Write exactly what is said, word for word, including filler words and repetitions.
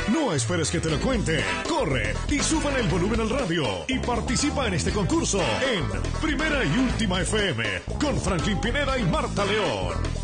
No esperes que te lo cuente. Corre y suban el volumen al radio y participa en este concurso en Primera y Última F M con Franklin Pineda y Marta León.